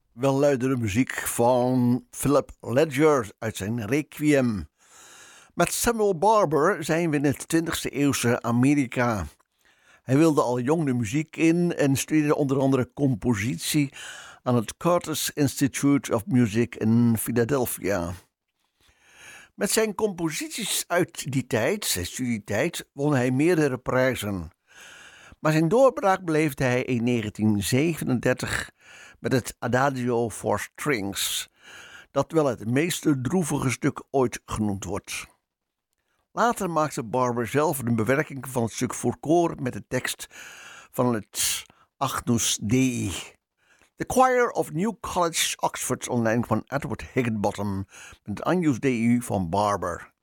Wel luidere muziek van Philip Ledger uit zijn Requiem. Met Samuel Barber zijn we in het 20e eeuwse Amerika. Hij wilde al jong de muziek in en studeerde onder andere compositie aan het Curtis Institute of Music in Philadelphia. Met zijn composities uit die tijd, zijn studietijd, won hij meerdere prijzen. Maar zijn doorbraak beleefde hij in 1937 met het Adagio for Strings, dat wel het meest droevige stuk ooit genoemd wordt. Later maakte Barber zelf een bewerking van het stuk voor koor met de tekst van het Agnus Dei. The Choir of New College Oxford online van Edward Higginbottom met het Agnus Dei van Barber.